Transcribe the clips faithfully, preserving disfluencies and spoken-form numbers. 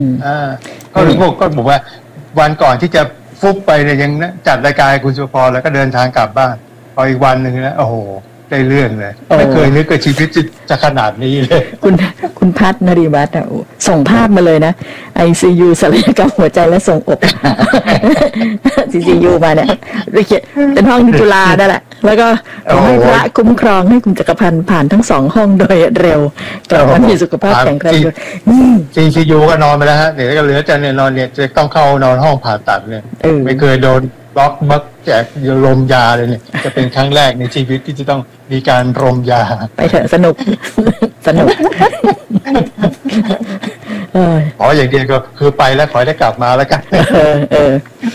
อ่าก็ถึงบอกก็บอกว่าวันก่อนที่จะฟุบไปเนี่ยยังจัดรายการคุณสุพรแล้วก็เดินทางกลับบ้านพออีกวันหนึ่งนะโอ้โหได้เรื่องเลยไม่เคยนึกว่าชีวิตจะขนาดนี้เลยคุณคุณพัฒนริวัฒน์ส่งภาพมาเลยนะ ไอ ซี ยู ศัลยกรรมหัวใจและทรงอก ซี ซี ยู มาเนี่ยเป็นห้องจุฬาได้แหละแล้วก็ขอให้พระคุ้มครองให้คุณจักรพันธ์ผ่านทั้งสองห้องโดยเร็วกลับมามีสุขภาพแข็งแรงด้วยซี ซี ยู ก็นอนไปแล้วฮะเดี๋ยวก็เหลือจะเนี่ยนอนเนี่ยจะต้องเข้านอนห้องผ่าตัดเนี่ยไม่เคยโดนล็อกมักแจกลมยาเลยเนี่ยจะเป็นครั้งแรกในชีวิตที่จะต้องมีการรมยาไปเถอะสนุกสนุกอ๋ออย่างเดียวก็คือไปแล้วขอได้กลับมาแล้วกันเออเออ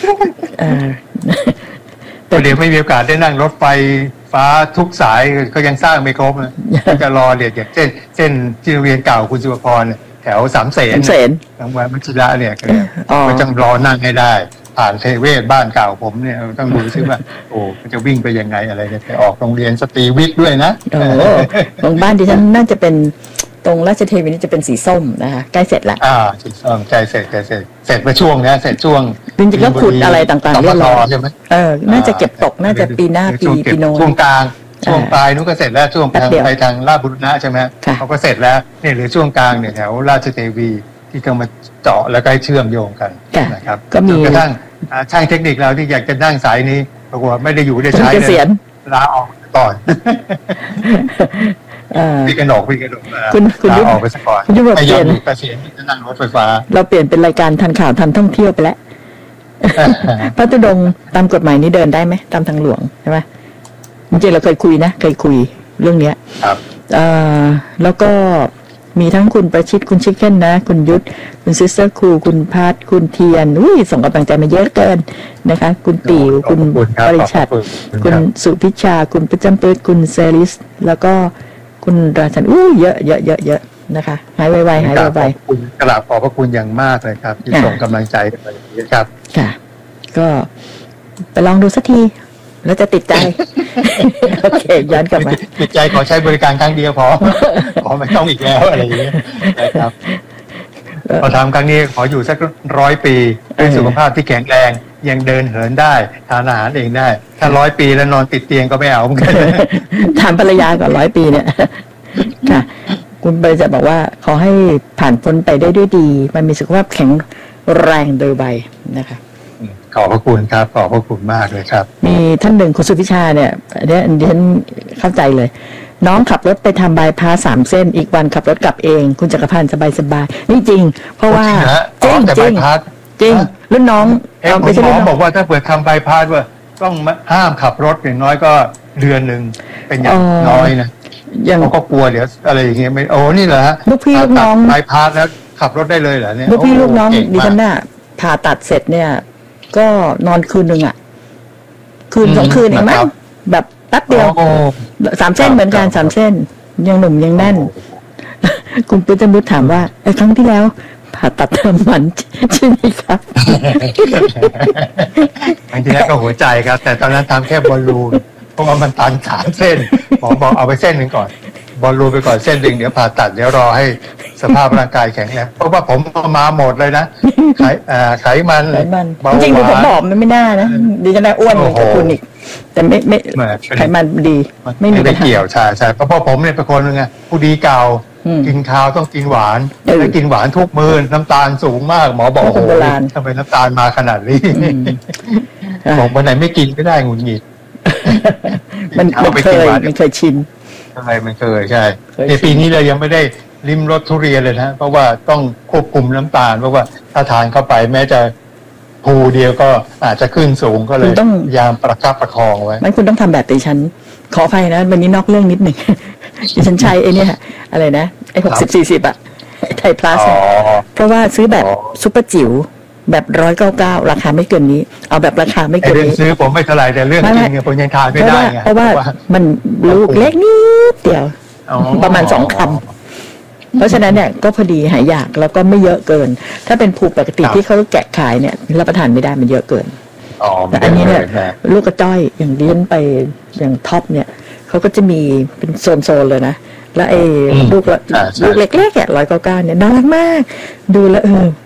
แต่เดี๋ยวไม่มีโอกาสได้นั่งรถไฟฟ้าทุกสายก็ยังสร้างไม่ครบนะจะรอเดี๋ยวอย่างเช่นเส้นที่โรงเรียนเก่าคุณสุภพรแถวสามเสนทางวัดมัชิระเนี่ยก็ต้องรอนั่งให้ได้ผ่านเทเวศบ้านเก่าผมเนี่ยต้องดูซิว่าโอ้จะวิ่งไปยังไงอะไรเนี่ยไปออกโรงเรียนสตรีวิทย์ด้วยนะโอ้โรงบ้านดิฉันน่าจะเป็นตรงราชเทวีนี่จะเป็นสีส้มนะคะใกล้เสร็จแล้วอ่าสีส้มใกล้เสร็จใกล้เสร็จเสร็จไปช่วงนี้เสร็จช่วงจริงๆก็ขุดอะไรต่างๆเรียบร้อยใช่ไหมเออน่าจะเก็บตกน่าจะปีหน้าปีปีโน้ช่วงกลางช่วงปลายนู้นก็เสร็จแล้วช่วงทางไปทางราชบุรณะใช่ไหมเขาก็เสร็จแล้วเนี่ยหรือช่วงกลางเนี่ยแถวราชเทวีที่ต้องมาเจาะแล้วก็เชื่อมโยงกันนะครับก็มีกระทั่งช่างเทคนิคเราที่อยากจะนั่งสายนี้ปรากฏว่าไม่ได้อยู่ได้ใช้เลยลาออกก่อนพี่กระหนกพี่กระหนกคุณคุณยุบออกไปสักก่อนคุณยุบเปลี่ยนเกษียณจะนั่งรถไฟฟ้าเราเปลี่ยนเป็นรายการทันข่าวทันท่องเที่ยวไปแล้วพระตุดงตามกฎหมายนี้เดินได้ไหมตามทางหลวงใช่ไหมจริงๆเราเคยคุยนะเคยคุยเรื่องเนี้ยครับแล้วก็มีทั้งคุณประชิดคุณชิคเก้นนะคุณยุทธคุณซิสเตอร์ครูคุณพัทคุณเทียนอุ้ยส่งกำลังใจมาเยอะเกินนะคะคุณติ๋วคุณปริชัดคุณสุพิชาคุณประจำเปิดคุณเซริสแล้วก็คุณราชันอู้เยอะเยอะเยอะเยอะนะคะหายไวๆหายไวๆคุณกราบขอบพระคุณอย่างมากเลยครับที่ส่งกำลังใจมาอย่างนี้ครับค่ะก็ไปลองดูสักทีแล้วจะติดใจโอเคย้อนกลับมาติดใจขอใช้บริการครั้งเดียวพอขอไม่ต้องอีกแล้วอะไรอย่างเงี้ยนะครับพอทำครั้งนี้ขออยู่สักร้อยปีด้วยสุขภาพที่แข็งแรงยังเดินเหินได้ทานอาหารเองได้ถ้าร้อยปีแล้วนอนติดเตียงก็ไม่เอาเหมือนกันถามภรรยาก่อนร้อยปีเนี่ยค่ะคุณเบย์จะบอกว่าขอให้ผ่านพ้นไปได้ด้วยดีมันมีสุขภาพแข็งแรงโดยใบนะคะขอบพระคุณครับขอบพระคุณมากเลยครับมีท่านหนึ่งคุณสุพิชาเนี่ยเนี่ยดิฉันเข้าใจเลยน้องขับรถไปทำบายพาสสามเส้นอีกวันขับรถกลับเองคุณจักรพันธ์สบายสบายนี่จริงเพราะว่าจริงจริงจริงรุ่นน้องไม่ใช่หมอบอกว่าถ้าเปิดทำบายพาสว่าต้องห้ามขับรถอย่างน้อยก็เดือนหนึ่งเป็นอย่างน้อยนะเขาก็กลัวเดี๋ยวอะไรอย่างเงี้ยไม่โอ้นี่เหรอฮะลูกพี่ลูกน้องบายพาสแล้วขับรถได้เลยเหรอเนี่ยลูกพี่ลูกน้องดิฉันน่ะผ่าตัดเสร็จเนี่ยก็นอนคืนหนึ่งอ่ะคืนสองคืนเองมั้งแบบแป๊บเดียวสามเส้นเหมือนกันสามเส้นยังหนุ่มยังแน่นคุณปุ้ยจะมุดถามว่าไอ้ครั้งที่แล้วผ่าตัดทำมันใช่ไหมครับครั้งที่แล้วก็หัวใจครับแต่ตอนนั้นทำแค่บอลลูนเพราะว่ามันตันสามเส้นหมอบอกเอาไปเส้นหนึ่งก่อนบอลลูนไปก่อนเส้นหนึ่งเดี๋ยวผ่าตัดเดี๋ยวรอให้สภาพร่างกายแข็งแรงเพราะว่าผมมาหมดเลยนะไขไขมันจริงๆผมบอกมันไม่น่านะดีจะได้อ้วนเหมือนกับคุณอีกแต่ไม่ไม่ไขมันดีไม่มีปัญหาเกี่ยวใช่ใช่เพราะพ่อผมเนี่ยเป็นคนนึงไงผู้ดีเก่ากินข้าวต้องกินหวานแล้วกินหวานทุกมื้อน้ำตาลสูงมากหมอบอกโอ้โหทำไมน้ำตาลมาขนาดนี้บอกวันไหนไม่กินไม่ได้หงุดหงิดมันมันเคยมันเคยชินใช่มันเคยใช่ในปีนี้เรายังไม่ได้ริมรสทุเรียนเลยนะเพราะว่าต้องควบคุมน้ำตาลเพราะว่าถ้าทานเข้าไปแม้จะภูเดียวก็อาจจะขึ้นสูงก็เลยต้องยามประคับประคองไว้ไม่คุณต้องทำแบบดิฉันขออภัยนะวันนี้นอกเรื่องนิดหนึ่งดิฉันใช้ไอ้นี่อะไรนะไอ้หกสิบสี่สิบอะไทยพลัสเพราะว่าซื้อแบบซุปเปอร์จิ๋วแบบร้อยเก้าเก้าราคาไม่เกินนี้เอาแบบราคาไม่เกินนี้เรื่องซื้อผมไม่เท่าไหร่แต่เรื่องกินเนี่ยผมยังทานไม่ได้ไงเพราะว่ามันลูกเล็กนิดเดียวประมาณสองคำเพราะฉะนั้นเนี่ยก็พอดีหายอยากแล้วก็ไม่เยอะเกินถ้าเป็นภูปกติที่เขาแกะขายเนี่ยรับประทานไม่ได้มันเยอะเกินแต่อันนี้เนี่ยลูกกระจ้อยอย่างเลี้ยนไปอย่างท็อปเนี่ยเขาก็จะมีเป็นโซนๆเลยนะแล้วไอ้ลูกลูกเล็กๆอ่ะร้อยเก้าเก้าเนี่ยน่ารักมากดูแล้วเออ